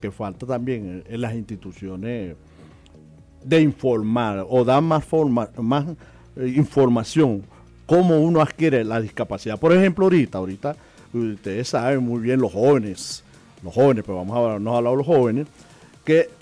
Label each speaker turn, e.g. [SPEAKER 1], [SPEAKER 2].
[SPEAKER 1] que falta también en las instituciones de informar o dar más información cómo uno adquiere la discapacidad. Por ejemplo, ahorita ustedes saben muy bien los jóvenes, pero vamos a hablar de los jóvenes, que